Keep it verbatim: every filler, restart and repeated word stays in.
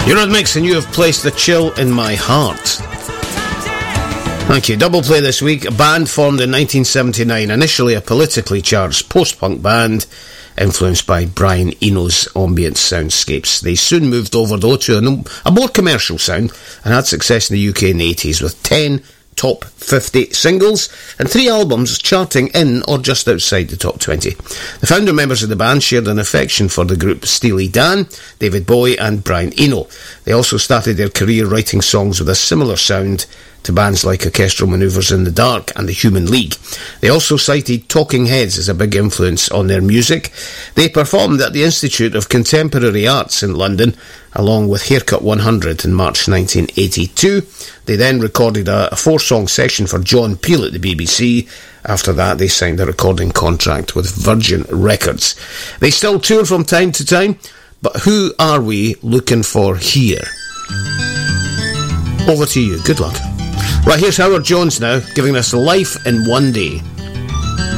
Eurodmix, and you have placed the chill in my heart. Thank you. Double play this week. A band formed in nineteen seventy-nine, initially a politically charged post-punk band influenced by Brian Eno's ambient soundscapes. They soon moved over, though, to a, a more commercial sound and had success in the U K in the eighties with ten top fifty singles and three albums charting in or just outside the top twenty. The founder members of the band shared an affection for the group Steely Dan, David Bowie and Brian Eno. They also started their career writing songs with a similar sound to bands like Orchestral Manoeuvres in the Dark and the Human League. They also cited Talking Heads as a big influence on their music. They performed at the Institute of Contemporary Arts in London, along with Haircut one hundred in March nineteen eighty-two. They then recorded a, a four-song session for John Peel at the B B C. After that, they signed a recording contract with Virgin Records. They still tour from time to time, but who are we looking for here? Over to you. Good luck. Right, here's Howard Jones now, giving us Life in One Day.